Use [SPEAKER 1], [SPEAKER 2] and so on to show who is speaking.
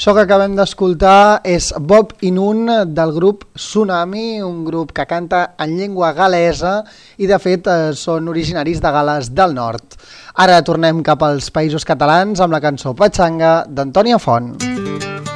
[SPEAKER 1] Això que acabem d'escoltar és Bob i Nun del grup Tsunami, un grup que canta en llengua galesa i de fet són originaris de Gal·les del Nord. Ara tornem cap als Països Catalans amb la cançó Patxanga d'Antònia Font.